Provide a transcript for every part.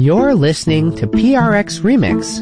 You're listening to PRX Remix.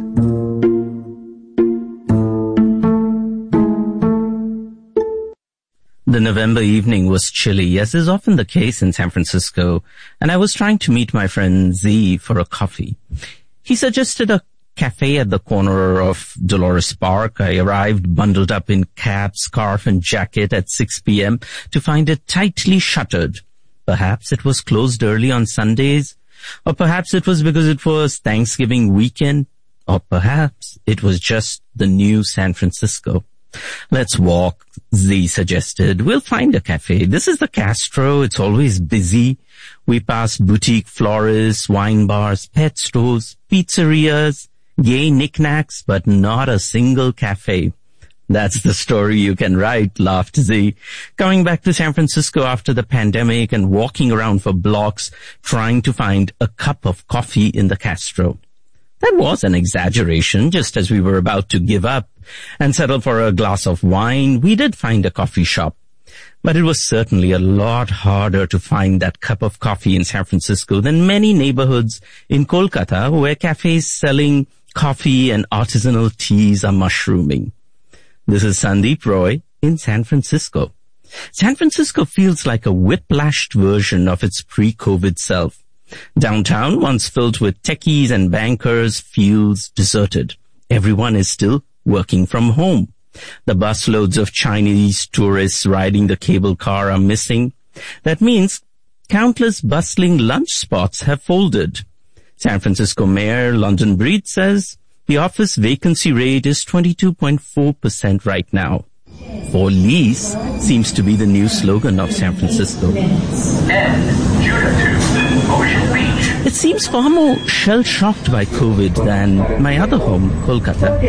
The November evening was chilly, as is often the case in San Francisco, and I was trying to meet my friend Z for a coffee. He suggested a cafe at the corner of Dolores Park. I arrived bundled up in cap, scarf, and jacket at 6 p.m. to find it tightly shuttered. Perhaps it was closed early on Sundays, or perhaps it was because it was Thanksgiving weekend, or perhaps it was just the new San Francisco. Let's walk, Z suggested. We'll find a cafe. This is the Castro. It's always busy. We pass boutique florists, wine bars, pet stores, pizzerias, gay knickknacks, but not a single cafe. That's the story you can write, laughed Z. Coming back to San Francisco after the pandemic and walking around for blocks trying to find a cup of coffee in the Castro. That was an exaggeration. Just as we were about to give up and settle for a glass of wine, we did find a coffee shop. But it was certainly a lot harder to find that cup of coffee in San Francisco than many neighborhoods in Kolkata, where cafes selling coffee and artisanal teas are mushrooming. This is Sandeep Roy in San Francisco. San Francisco feels like a whiplashed version of its pre-COVID self. Downtown, once filled with techies and bankers, feels deserted. Everyone is still working from home. The busloads of Chinese tourists riding the cable car are missing. That means countless bustling lunch spots have folded. San Francisco Mayor London Breed says the office vacancy rate is 22.4% right now. For lease seems to be the new slogan of San Francisco. It seems far more shell-shocked by COVID than my other home, Kolkata.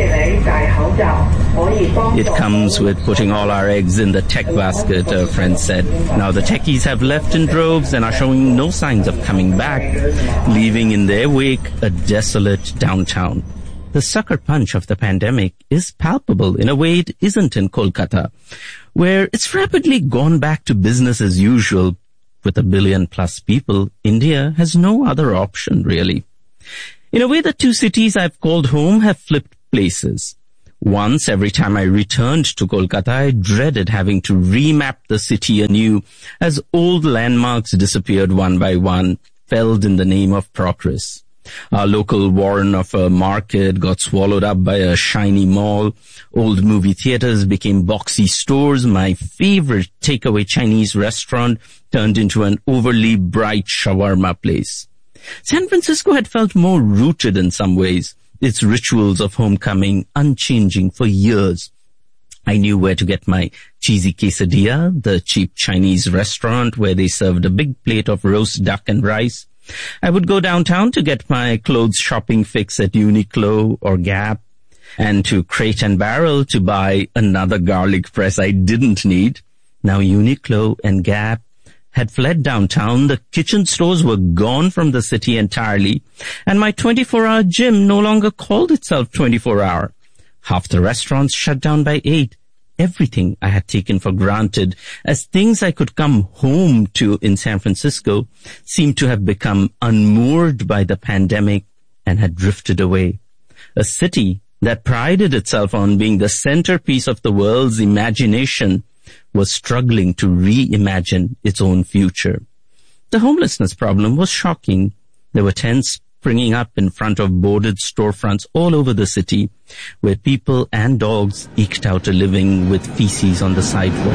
It comes with putting all our eggs in the tech basket, a friend said. Now the techies have left in droves and are showing no signs of coming back, leaving in their wake a desolate downtown. The sucker punch of the pandemic is palpable in a way it isn't in Kolkata, where it's rapidly gone back to business as usual. With 1 billion plus people, India has no other option, really. In a way, the two cities I've called home have flipped places. Once, every time I returned to Kolkata, I dreaded having to remap the city anew as old landmarks disappeared one by one, felled in the name of progress. Our local warren of a market got swallowed up by a shiny mall. Old movie theaters became boxy stores. My favorite takeaway Chinese restaurant turned into an overly bright shawarma place. San Francisco had felt more rooted in some ways, its rituals of homecoming unchanging for years. I knew where to get my cheesy quesadilla, the cheap Chinese restaurant where they served a big plate of roast duck and rice. I would go downtown to get my clothes shopping fix at Uniqlo or Gap, and to Crate and Barrel to buy another garlic press I didn't need. Now Uniqlo and Gap had fled downtown. The kitchen stores were gone from the city entirely, and my 24-hour gym no longer called itself 24-hour. Half the restaurants shut down by 8. Everything I had taken for granted as things I could come home to in San Francisco seemed to have become unmoored by the pandemic and had drifted away. A city that prided itself on being the centerpiece of the world's imagination was struggling to reimagine its own future. The homelessness problem was shocking. There were tents springing up in front of boarded storefronts all over the city, where people and dogs eked out a living with feces on the sidewalk.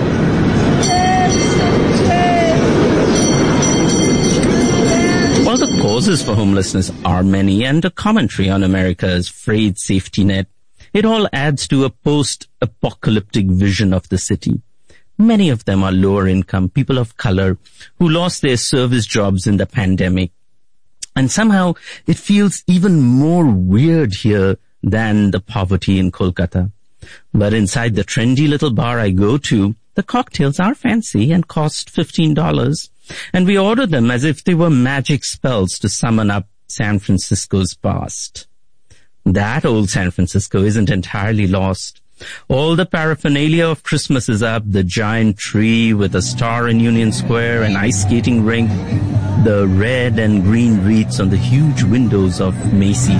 While the causes for homelessness are many and a commentary on America's frayed safety net, it all adds to a post-apocalyptic vision of the city. Many of them are lower income, people of color, who lost their service jobs in the pandemic. And somehow it feels even more weird here than the poverty in Kolkata. But inside the trendy little bar I go to, the cocktails are fancy and cost $15. And we order them as if they were magic spells to summon up San Francisco's past. That old San Francisco isn't entirely lost. All the paraphernalia of Christmas is up, the giant tree with a star in Union Square, an ice skating rink. the red and green wreaths on the huge windows of Macy's.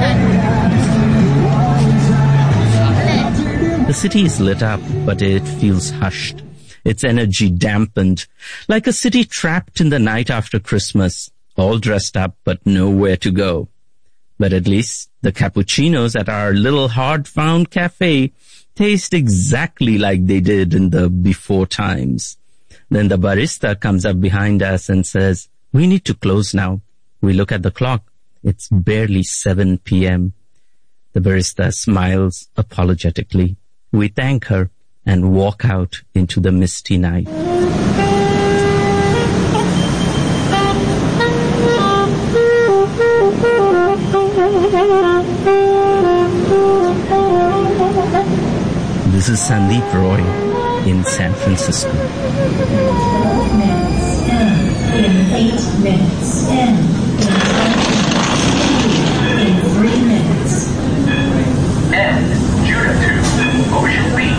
The city is lit up, but it feels hushed. Its energy dampened, like a city trapped in the night after Christmas, all dressed up but nowhere to go. But at least the cappuccinos at our little hard-found cafe taste exactly like they did in the before times. Then the barista comes up behind us and says, "We need to close now." We look at the clock. It's barely 7 p.m. The barista smiles apologetically. We thank her and walk out into the misty night. This is Sandeep Roy in San Francisco. 12 minutes, 10, in 8 minutes, 10.